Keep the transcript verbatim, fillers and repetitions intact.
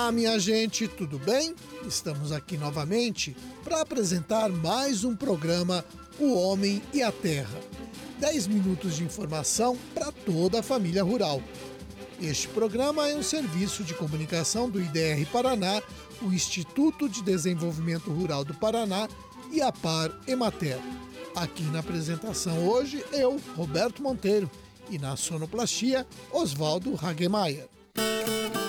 Olá, minha gente, tudo bem? Estamos aqui novamente para apresentar mais um programa O Homem e a Terra. dez minutos de informação para toda a família rural. Este programa é um serviço de comunicação do I D R Paraná, o Instituto de Desenvolvimento Rural do Paraná e a Par Emater. Aqui na apresentação hoje, eu, Roberto Monteiro, e na sonoplastia, Oswaldo Hagemeyer.